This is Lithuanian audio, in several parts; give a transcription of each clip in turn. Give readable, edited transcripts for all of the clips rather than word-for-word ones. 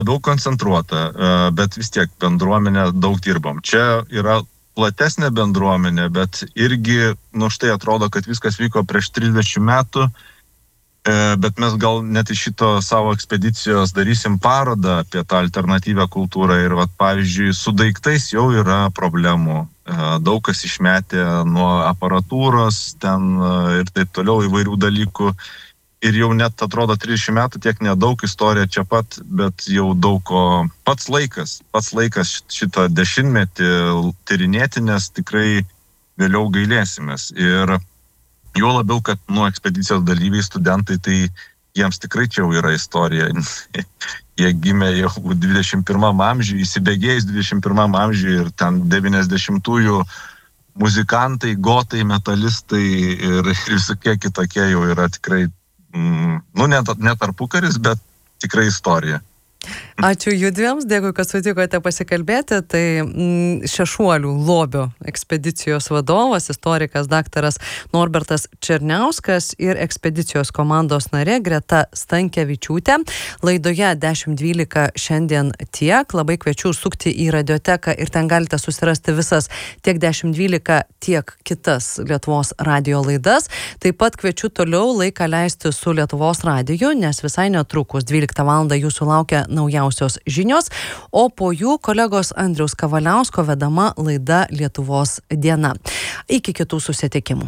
daug koncentruota, bet vis tiek bendruomenė daug dirbom. Čia yra platesnė bendruomenė, bet irgi, štai atrodo, kad viskas vyko prieš 30 metų, bet mes gal net iš šito savo ekspedicijos darysim parodą apie tą alternatyvę kultūrą ir, pavyzdžiui, su daiktais jau yra problemų. Daug kas išmetė nuo aparatūros ten ir taip toliau įvairių dalykų. Ir jau net atrodo 30 metų tiek nedaug, istorija čia pat, bet jau daug ko pats laikas šitą dešimtmetį tyrinėti, nes tikrai vėliau gailėsimės. Ir juo labiau, kad ekspedicijos dalyviai, studentai, tai jiems tikrai čia jau yra istorija. Jie gimė jau 21 amžiuje, įsibėgėjus 21 amžiuje ir ten 90-ųjų muzikantai, gotai, metalistai ir visokie kitokie jau yra tikrai, ne tarpukaris, bet tikrai istorija. Ačiū judviems, dėkui, kad sutikote pasikalbėti. Tai Šešuolių lobio ekspedicijos vadovas, istorikas daktaras Norbertas Černiauskas ir ekspedicijos komandos narė Greta Stankevičiūtė. Laidoje 10.12 šiandien tiek. Labai kviečiu užsukti į radioteką ir ten galite susirasti visas tiek 10.12, tiek kitas Lietuvos radijo laidas. Taip pat kviečiu toliau laiką leisti su Lietuvos radiju, nes visai netrukus 12 val. Jūsų laukia naujausios žinios, o po jų kolegos Andriaus Kavaliausko vedama laida Lietuvos diena. Iki kitų susitikimų.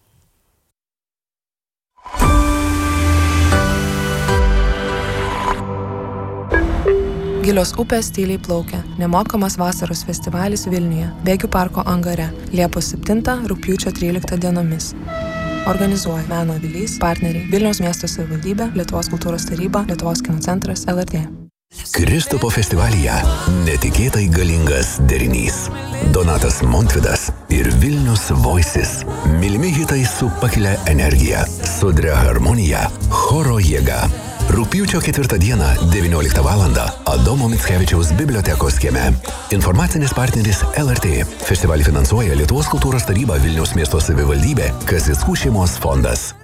Gilios upės tyliai plaukia. Nemokamas vasaros festivalis Vilniuje, Bėgių parko angare, Liepos 7, rugpjūčio 13 dienomis. Organizuoja Meno avilys, partneriai Vilniaus miesto savivaldybė, Lietuvos kultūros taryba, Lietuvos kino centras, LRT. Kristupo festivalyje netikėtai galingas derinys. Donatas Montvydas ir Vilnius Voices. Mylimi hitai su pakilia energija, sodria harmonija, choro jėga. Rugpjūčio 4 dieną, 19 val. Adomo Mickevičiaus bibliotekos kieme. Informacinis partneris LRT. Festivalį finansuoja Lietuvos kultūros taryba, Vilniaus miesto savivaldybė, Kazickų šeimos fondas.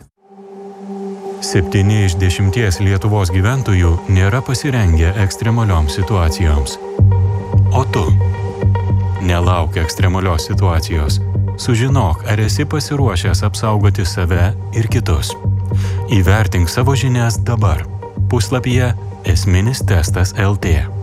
7 iš 10 Lietuvos gyventojų nėra pasirengę ekstremalioms situacijoms. O tu? Nelauk ekstremalios situacijos. Sužinok, ar esi pasiruošęs apsaugoti save ir kitus. Įvertink savo žinias dabar. Puslapyje esminis testas LT.